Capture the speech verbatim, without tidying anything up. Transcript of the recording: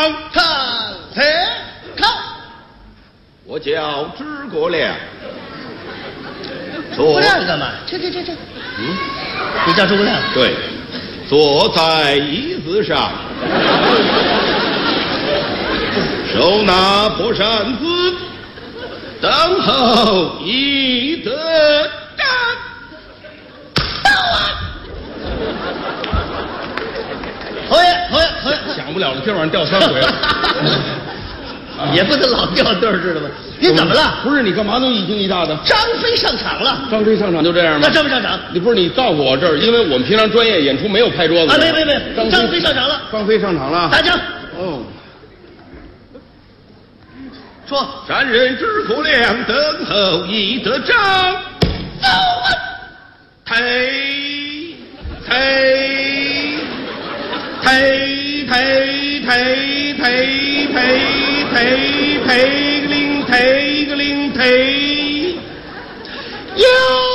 看嘿， 看， 我叫诸葛亮。 诸葛亮你干嘛？这这这这， 嗯， 你叫诸葛亮？ 对，坐在椅子上，手拿破扇子，等候一得战。 到啊！侯爷，侯爷，侯爷， 想不了了，今晚上掉三回了。 也不能老掉队儿，知道吗？你怎么了？ 不是你干嘛都一惊一乍的？ 张飞上场了。 张飞上场就这样吗？ 那张飞上场？ 你不是你到我这儿，因为我们平常专业演出没有拍桌子。 啊，没没没， 张张飞上场了。 张飞上场了。 打奖。 哦。 说。 山人诸葛亮等候已得章。 走啊！ 推推推推推推推推推个令推个令推，哟。